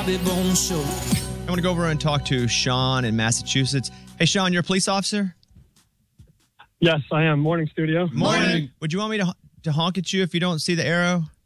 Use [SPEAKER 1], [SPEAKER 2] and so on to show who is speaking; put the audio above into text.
[SPEAKER 1] Bobby Bones Show.
[SPEAKER 2] I want to go over and talk to Sean in Massachusetts. Hey, Sean, you're a police officer?
[SPEAKER 3] Yes, I am. Morning, studio.
[SPEAKER 2] Morning. Would you want me to honk at you if you don't see the arrow?